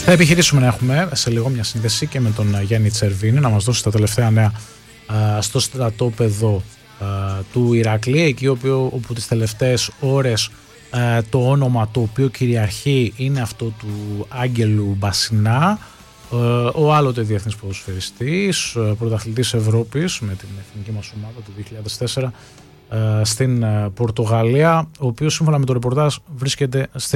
Θα επιχειρήσουμε να έχουμε σε λίγο μια σύνδεση και με τον Γιάννη Τσερβίνη να μας δώσει τα τελευταία νέα στο στρατόπεδο του Ηρακλή, εκεί όπου τις τελευταίες ώρες το όνομα το οποίο κυριαρχεί είναι αυτό του Άγγελου Μπασινά, ο άλλοτε διεθνής ποδοσφαιριστής, πρωταθλητής Ευρώπης με την εθνική μας ομάδα του 2004 στην Πορτογαλία, ο οποίος σύμφωνα με το ρεπορτάζ βρίσκεται στην